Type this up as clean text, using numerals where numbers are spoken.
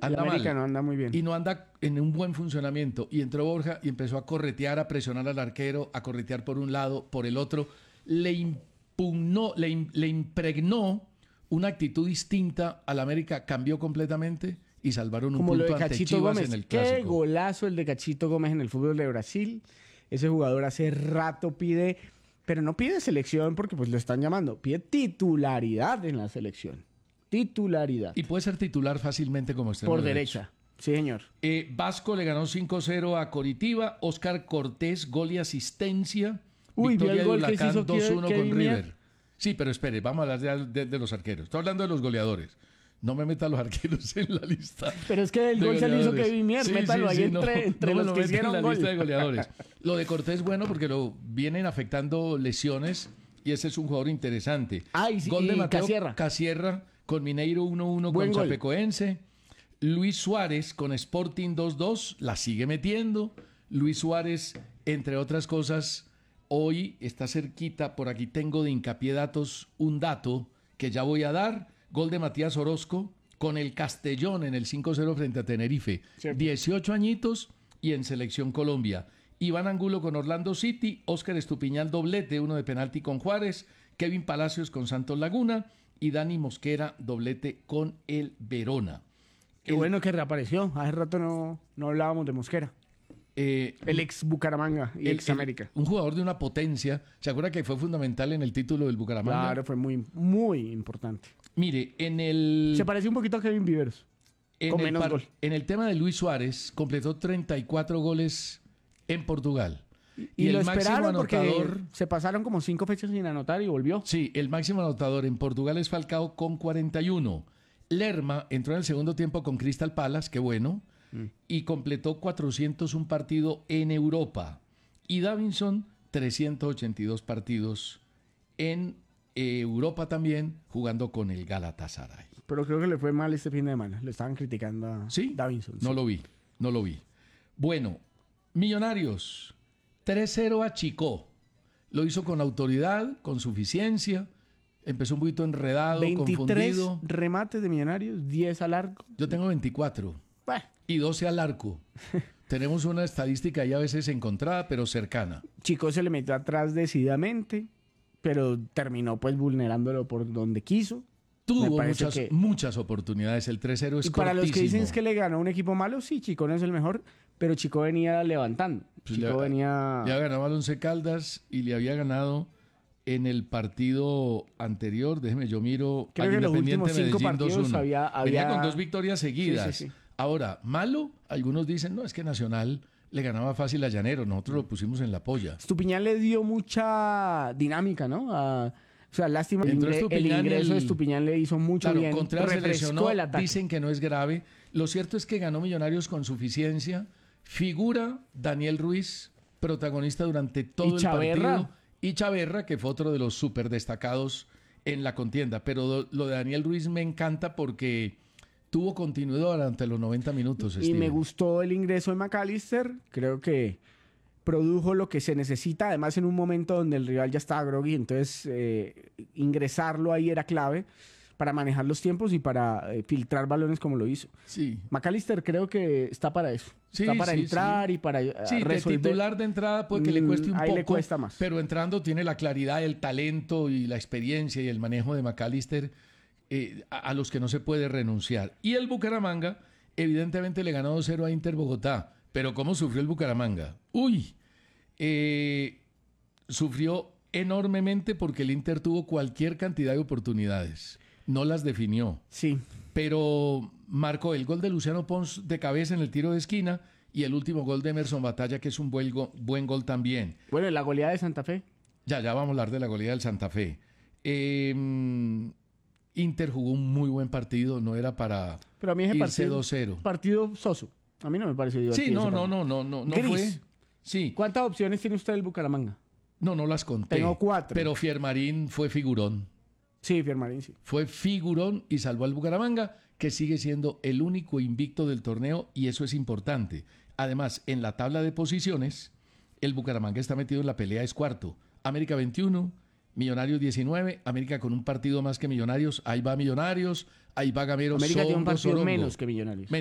El anda América mal. no anda muy bien. Y no anda en un buen funcionamiento. Y entró Borja y empezó a corretear, a presionar al arquero, a corretear por un lado, por el otro. Le impugnó, le impregnó una actitud distinta al América, cambió completamente y salvaron un Como lo punto de ante Cachito Chivas Gómez. en el Qué clásico. golazo el de Cachito Gómez en el fútbol de Brasil. Ese jugador hace rato pide, pero no pide selección porque pues lo están llamando. Pide titularidad en la selección. Titularidad. Y puede ser titular fácilmente como extremo Por derecho. derecha. Sí, señor. Vasco le ganó 5-0 a Coritiba. Oscar Cortés, gol y asistencia. Uy, ¿vio Victoria el de gol que se Huracán hizo 2-1 Kevin con Mier? River. Sí, pero espere, vamos a hablar de los arqueros. Estoy hablando de los goleadores. No me meta a los arqueros en la lista. Pero es que el de gol se lo hizo goleadores. Kevin Mier. Métalo ahí entre no me los lo que meta hicieron en la gol. lista de goleadores. Lo de Cortés es bueno porque lo vienen afectando lesiones y ese es un jugador interesante. Ah, y Gol de Mateo Casierra. Casierra con Mineiro 1-1 Buen con gol. Chapecoense. Luis Suárez con Sporting 2-2, la sigue metiendo. Luis Suárez, entre otras cosas, hoy está cerquita, por aquí tengo de hincapié datos, un dato que ya voy a dar. Gol de Matías Orozco con el Castellón en el 5-0 frente a Tenerife. Cierto. 18 añitos y en Selección Colombia. Iván Angulo con Orlando City, Óscar Estupiñán doblete, uno de penalti con Juárez, Kevin Palacios con Santos Laguna y Dani Mosquera doblete con el Verona. Qué bueno que reapareció. Hace rato no hablábamos de Mosquera. El ex Bucaramanga y ex América. Un jugador de una potencia. ¿Se acuerda que fue fundamental en el título del Bucaramanga? Claro, fue muy, muy importante. Mire, en el... Se pareció un poquito a Kevin Viveros. Con menos gol. En el tema de Luis Suárez, completó 34 goles en Portugal. Y lo el máximo esperaron porque anotador... se pasaron como 5 fechas sin anotar y volvió. Sí, el máximo anotador en Portugal es Falcao con 41. Lerma entró en el segundo tiempo con Crystal Palace, qué bueno, y completó 401 partidos en Europa. Y Davinson, 382 partidos en Europa también, jugando con el Galatasaray. Pero creo que le fue mal este fin de semana. Le estaban criticando a ¿Sí? Davinson. No lo vi. Bueno, Millonarios, 3-0 a Chico. Lo hizo con autoridad, con suficiencia. Empezó un poquito enredado, 23 confundido. remates de Millonarios, 10 al arco. Yo tengo 24 Bah, y 12 al arco. Tenemos una estadística ahí a veces encontrada, pero cercana. Chico se le metió atrás decididamente, pero terminó pues vulnerándolo por donde quiso. Tuvo Me parece muchas oportunidades. El 3-0 es Y para los que cortísimo. dicen es que le ganó un equipo malo, sí, Chico no es el mejor, pero Chico venía levantando. Pues Chico venía... Le había ganado al Once Caldas y le había ganado en el partido anterior. Déjeme, yo miro. Creo que al los últimos Independiente 5 Medellín partidos 2-1. había... Venía con 2 victorias seguidas. Sí. Ahora, malo, algunos dicen, no, es que Nacional le ganaba fácil a Llanero. Nosotros lo pusimos en la polla. Estupiñán le dio mucha dinámica, ¿no? O sea, lástima. Entró El Estupiñán, ingreso de Estupiñán le hizo mucho Claro, bien. Contreras se Refrescó lesionó, el ataque. dicen que no es grave. Lo cierto es que ganó Millonarios con suficiencia. Figura Daniel Ruiz, protagonista durante todo el Chaverra. partido. Y Chaverra, que fue otro de los súper destacados en la contienda. Pero lo de Daniel Ruiz me encanta porque tuvo continuidad durante los 90 minutos. Y me gustó el ingreso de McAllister. Creo que produjo lo que se necesita. Además, en un momento donde el rival ya estaba groggy. Entonces, ingresarlo ahí era clave para manejar los tiempos y para filtrar balones como lo hizo. Sí. McAllister creo que está para eso. Sí, está para sí, entrar y para Sí, de resolver. titular de entrada puede que le cueste un ahí poco. le cuesta más. Pero entrando tiene la claridad, el talento y la experiencia y el manejo de McAllister a los que no se puede renunciar. Y el Bucaramanga, evidentemente le ganó 2-0 a Inter Bogotá. Pero ¿cómo sufrió el Bucaramanga? ¡Uy! Sufrió enormemente porque el Inter tuvo cualquier cantidad de oportunidades. No las definió. Sí. Pero marcó el gol de Luciano Pons de cabeza en el tiro de esquina y el último gol de Emerson Batalla, que es un buen gol también. Bueno, la goleada de Santa Fe. Ya vamos a hablar de la goleada del Santa Fe. Inter jugó un muy buen partido, no era para Pero a mí ese irse partido, 2-0. partido soso. A mí no me pareció divertido. Sí, no ese partido. no Gris. fue. Sí, ¿Cuántas opciones tiene usted del Bucaramanga? no las conté. Tengo 4. Pero Fiermarín fue figurón. Sí, Fiermarín, sí. Fue figurón y salvó al Bucaramanga, que sigue siendo el único invicto del torneo y eso es importante. Además, en la tabla de posiciones, el Bucaramanga está metido en la pelea, es cuarto. América 21, Millonarios 19, América con un partido más que Millonarios. Ahí va Millonarios, ahí va Gamero. América tiene un partido Sorongo. menos que Millonarios.